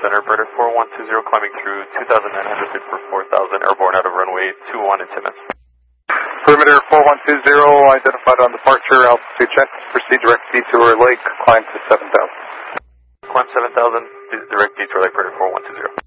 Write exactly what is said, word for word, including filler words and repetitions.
Center, Predator four one two zero, climbing through two thousand nine hundred feet for four thousand, airborne out of runway two one in Timmins. Perimeter four one two zero, identified on departure, altitude check, proceed direct detour lake, climb to seven thousand. Climb seven thousand, direct detour lake, Predator four one two zero.